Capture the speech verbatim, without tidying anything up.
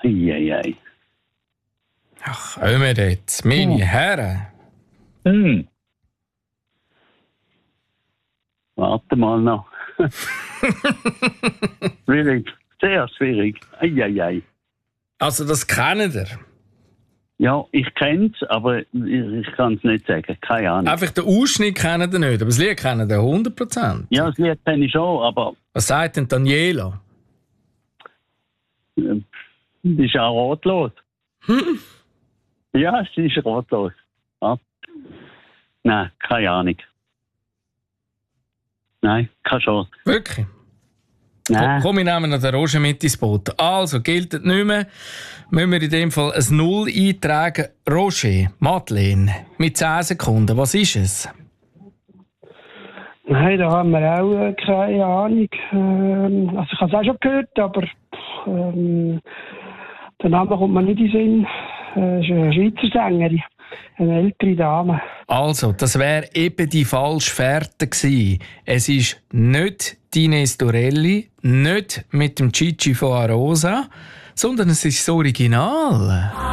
Eieiei. Ach, kommen jetzt, meine Ja. Herren. Hm. Warte mal noch. Schwierig, sehr schwierig. Eieiei. Also, das kennt ihr. Ja, ich kenne es, aber ich, ich kann es nicht sagen. Keine Ahnung. Einfach den Ausschnitt kennt ihr nicht, aber das Lied kennt ihr hundert Prozent. Ja, das Lied kenne ich schon, aber Was sagt denn Daniela? äh, die ist auch rotlos. Hm? Ja, sie ist rotlos. Ja. Nein, keine Ahnung. Nein, keine Chance. Wirklich? Nein. Komm, wir nehmen noch den Roger mit ins Boot. Also, gilt es nicht mehr. Müssen wir in dem Fall ein Null eintragen. Roger, Madeleine, mit zehn Sekunden, was ist es? Nein, da haben wir auch äh, keine Ahnung. Ähm, also ich habe es auch schon gehört, aber pff, ähm, der Name kommt mir nicht in den Sinn. Äh, ist eine Schweizer Sängerin, eine ältere Dame. Also, das wäre eben die falsche Fährte gewesen. Es ist nicht Ines Dorelli, nicht mit dem Gigi von Arosa, sondern es ist das Original.